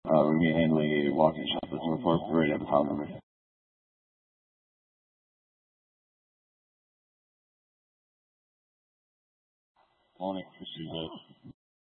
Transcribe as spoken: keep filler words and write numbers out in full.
Uh, we're going to be handling a walk-in shoplifting report. We're ready to have a file number. Morning, proceed.